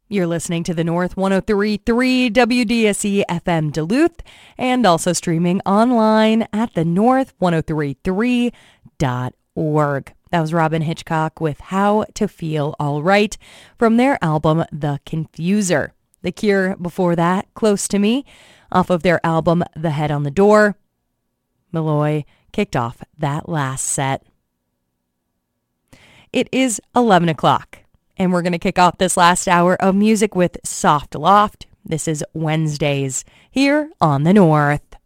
You're listening to the North 103.3 WDSE FM Duluth and also streaming online at thenorth1033.org. That was Robyn Hitchcock with How to Feel All Right from their album The Confuser. The Cure before that, Close to Me, off of their album The Head on the Door. Malloy kicked off that last set. It is 11 o'clock. And we're going to kick off this last hour of music with Soft Loft. This is Wednesdays here on the North.